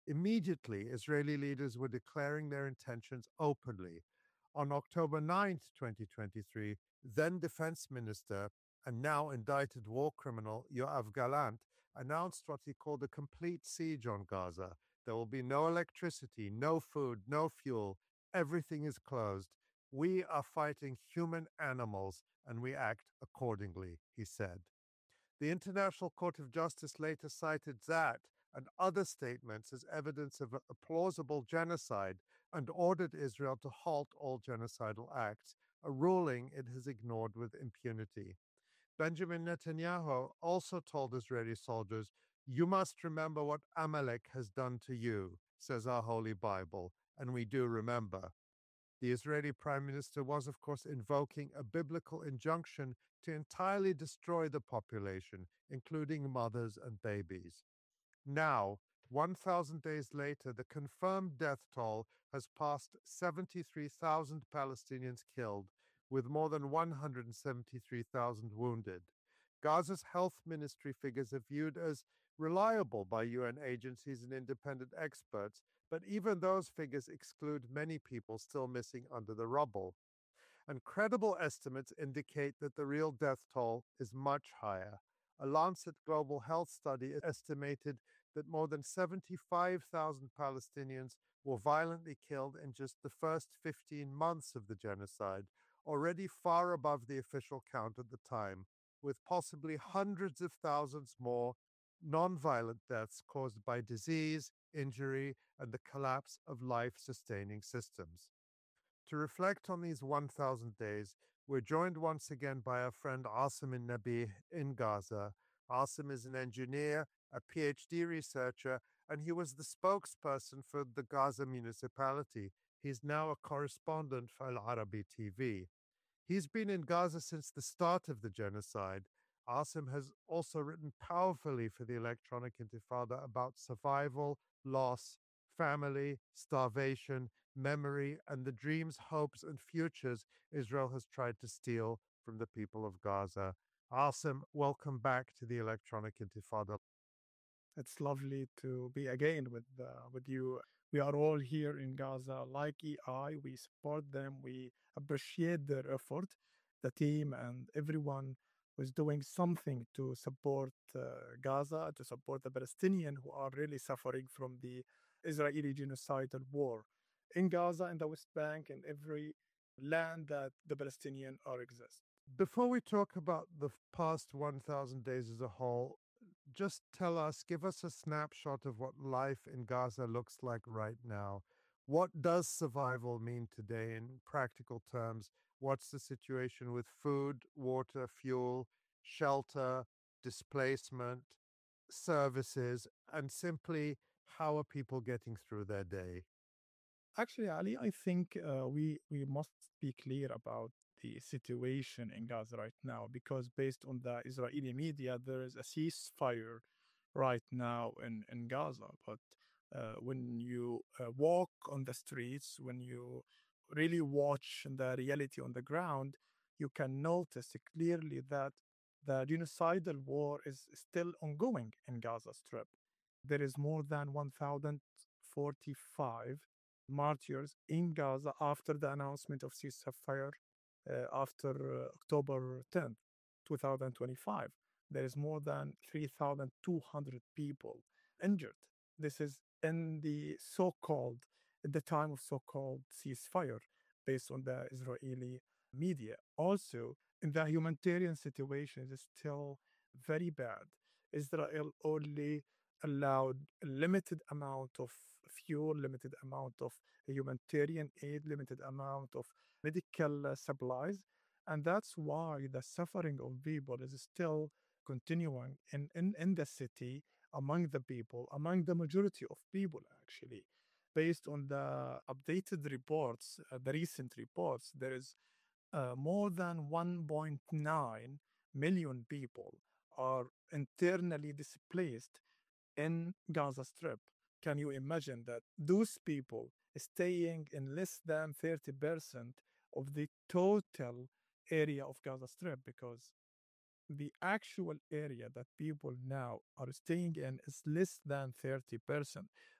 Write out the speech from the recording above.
Immediately, Israeli leaders were declaring their intentions openly. On October 9th, 2023, then Defense Minister and now indicted war criminal Yoav Gallant announced what he called a complete siege on Gaza. There will be no electricity, no food, no fuel. Everything is closed. We are fighting human animals and we act accordingly, he said. The International Court of Justice later cited that and other statements as evidence of a plausible genocide and ordered Israel to halt all genocidal acts, a ruling it has ignored with impunity. Benjamin Netanyahu also told Israeli soldiers, "You must remember what Amalek has done to you," says our Holy Bible, and we do remember. The Israeli Prime Minister was, of course, invoking a biblical injunction to entirely destroy the population, including mothers and babies. Now, 1,000 days later, the confirmed death toll has passed 73,000 Palestinians killed, with more than 173,000 wounded. Gaza's health ministry figures are viewed as reliable by UN agencies and independent experts, but even those figures exclude many people still missing under the rubble. And credible estimates indicate that the real death toll is much higher. A Lancet Global Health study estimated that more than 75,000 Palestinians were violently killed in just the first 15 months of the genocide, already far above the official count at the time, with possibly hundreds of thousands more non-violent deaths caused by disease, injury, and the collapse of life-sustaining systems. To reflect on these 1,000 days, we're joined once again by our friend Asim Nabi in Gaza. Asim is an engineer, a PhD researcher, and he was the spokesperson for the Gaza municipality. He's now a correspondent for Al Arabi TV. He's been in Gaza since the start of the genocide. Asim has also written powerfully for the Electronic Intifada about survival, loss, family, starvation, memory, and the dreams, hopes, and futures Israel has tried to steal from the people of Gaza. Asim, welcome back to the Electronic Intifada. It's lovely to be again with you. We are all here in Gaza, like EI. We support them. We appreciate their effort, the team and everyone who's doing something to support Gaza, to support the Palestinians who are really suffering from the Israeli genocidal war in Gaza, in the West Bank, and every land that the Palestinians are exist. Before we talk about the past 1,000 days as a whole, just tell us, give us a snapshot of what life in Gaza looks like right now. What does survival mean today in practical terms? What's the situation with food, water, fuel, shelter, displacement, services, and simply how are people getting through their day? Actually, Ali, I think we must be clear about the situation in Gaza right now, because based on the Israeli media, there is a ceasefire right now in Gaza. But when you walk on the streets, when you really watch the reality on the ground, you can notice clearly that the genocidal war is still ongoing in Gaza Strip. There is more than 1,045 martyrs in Gaza after the announcement of ceasefire after October 10th, 2025. There is more than 3,200 people injured. This is in the time of so-called ceasefire, based on the Israeli media. Also, in the humanitarian situation is still very bad. Israel only allowed a limited amount of fuel, limited amount of humanitarian aid, limited amount of medical supplies. And that's why the suffering of people is still continuing in the city, among the people, among the majority of people, actually. Based on the updated reports, the recent reports, there is more than 1.9 million people are internally displaced in Gaza Strip. Can you imagine that those people staying in less than 30% of the total area of Gaza Strip? Because the actual area that people now are staying in is less than 30%.